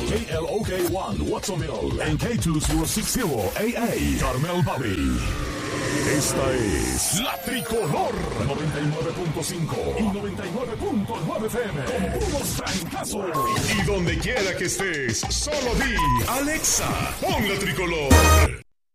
KLOK1 Watsonville and K2060AA Carmel Valley. Esta es La Tricolor 99.5 y 99.9 FM con puros trancazos. Y donde quiera que estés, solo di Alexa, pon La Tricolor.